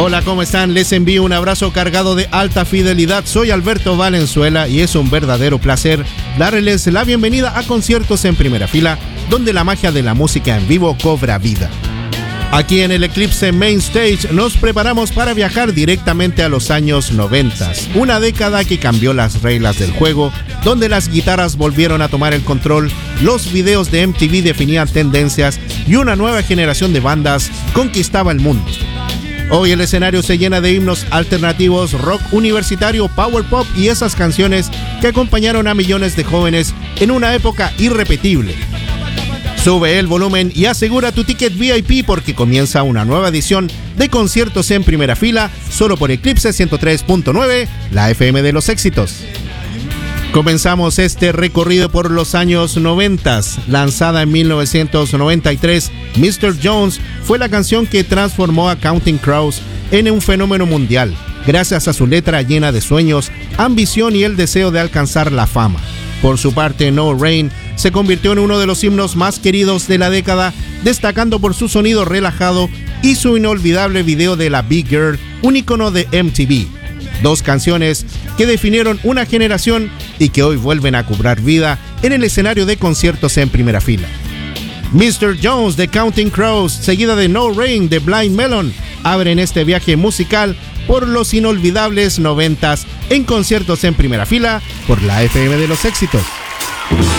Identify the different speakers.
Speaker 1: Hola, ¿cómo están? Les envío un abrazo cargado de alta fidelidad. Soy Alberto Valenzuela y es un verdadero placer darles la bienvenida a Conciertos en Primera Fila, donde la magia de la música en vivo cobra vida. Aquí en el Eclipse Main Stage nos preparamos para viajar directamente a los años 90, una década que cambió las reglas del juego, donde las guitarras volvieron a tomar el control, los videos de MTV definían tendencias y una nueva generación de bandas conquistaba el mundo. Hoy el escenario se llena de himnos alternativos, rock universitario, power pop y esas canciones que acompañaron a millones de jóvenes en una época irrepetible. Sube el volumen y asegura tu ticket VIP porque comienza una nueva edición de Conciertos en Primera Fila, solo por Eclipse 103.9, la FM de los éxitos. Comenzamos este recorrido por los años 90. Lanzada en 1993, Mr. Jones fue la canción que transformó a Counting Crows en un fenómeno mundial, gracias a su letra llena de sueños, ambición y el deseo de alcanzar la fama. Por su parte, No Rain se convirtió en uno de los himnos más queridos de la década, destacando por su sonido relajado y su inolvidable video de la Big Girl, un icono de MTV. Dos canciones que definieron una generación y que hoy vuelven a cobrar vida en el escenario de Conciertos en Primera Fila. Mr. Jones de Counting Crows, seguida de No Rain de Blind Melon, abren este viaje musical por los inolvidables 90s en Conciertos en Primera Fila por la FM de los éxitos.